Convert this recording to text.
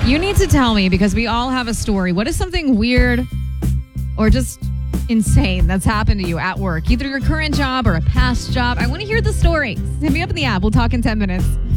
You need to tell me because we all have a story. What is something weird or just insane that's happened to you at work? Either your current job or a past job. I want to hear the story. Hit me up in the app. We'll talk in 10 minutes.